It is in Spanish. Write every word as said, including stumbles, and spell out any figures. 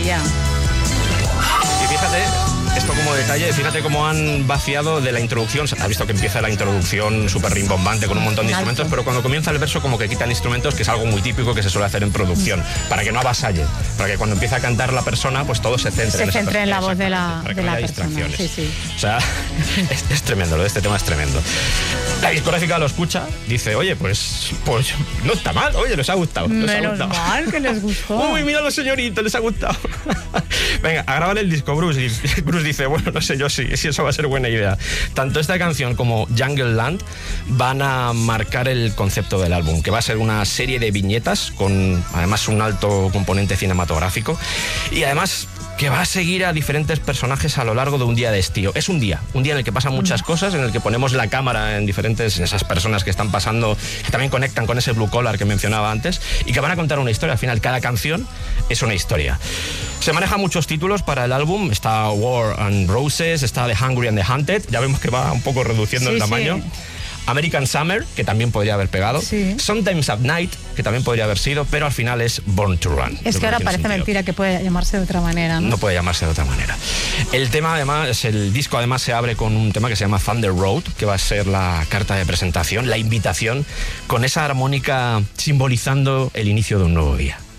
ya. Y fíjate, esto como detalle, fíjate cómo han vaciado de la introducción. Has visto que empieza la introducción súper rimbombante con un montón de instrumentos, pero cuando comienza el verso como que quitan instrumentos, que es algo muy típico que se suele hacer en producción, para que no avasalle, para que cuando empieza a cantar la persona, pues todo se centre se en, centre en la voz de la, para que de no la haya persona. distracciones. Sí, sí. O sea, es, es tremendo, lo de este tema es tremendo. La discográfica lo escucha, dice, oye, pues, pues no está mal, oye, les ha gustado. Les Menos ha gustado. mal que les gustó. Uy, mira los señoritos, les ha gustado. Venga, a grabar el disco, Bruce. Y Bruce dice, bueno, no sé yo si, si eso va a ser buena idea. Tanto esta canción como Jungle Land van a marcar el concepto del álbum, que va a ser una serie de viñetas con además un alto componente cinematográfico y además que va a seguir a diferentes personajes a lo largo de un día de estío. Es un día, un día en el que pasan muchas cosas, en el que ponemos la cámara en diferentes, en esas personas que están pasando, que también conectan con ese blue collar que mencionaba antes, y que van a contar una historia. Al final, cada canción es una historia. Se manejan muchos títulos para el álbum. Está War and Roses, está The Hungry and the Hunted, ya vemos que va un poco reduciendo sí, el tamaño. Sí. American Summer, que también podría haber pegado. Sí. Sometimes at Night, que también podría haber sido, pero al final es Born to Run. Es que ahora parece sentido. mentira que puede llamarse de otra manera, ¿no? No puede llamarse de otra manera. El tema, además, el disco además se abre con un tema que se llama Thunder Road, que va a ser la carta de presentación, la invitación, con esa armónica simbolizando el inicio de un nuevo día.